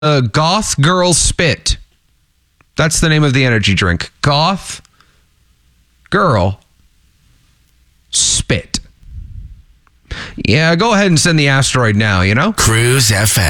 Goth Girl Spit. That's the name of the energy drink. Goth Girl Spit. Yeah, go ahead and send the asteroid now, you know? Cruise FM.